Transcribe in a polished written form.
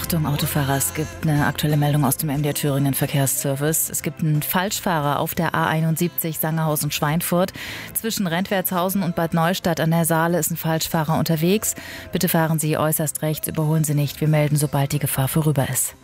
Achtung, Autofahrer, es gibt eine aktuelle Meldung aus dem MDR Thüringen Verkehrsservice. Es gibt einen Falschfahrer auf der A71 Sangerhausen-Schweinfurt. Zwischen Rentwertshausen und Bad Neustadt an der Saale ist ein Falschfahrer unterwegs. Bitte fahren Sie äußerst rechts, überholen Sie nicht. Wir melden, sobald die Gefahr vorüber ist.